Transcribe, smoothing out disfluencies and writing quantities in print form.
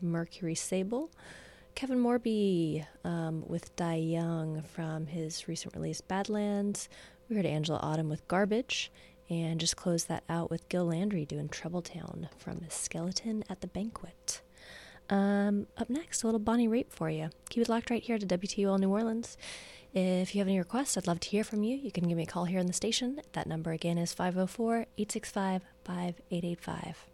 with Mercury Sable. Kevin Morby with Die Young from his recent release Badlands. We heard Angela Autumn with Garbage. And just close that out with Gil Landry doing Troubletown from Skeleton at the Banquet. Up next, a little Bonnie Raitt for you. Keep it locked right here to WTUL New Orleans. If you have any requests, I'd love to hear from you. You can give me a call here in the station. That number again is 504-865-5885.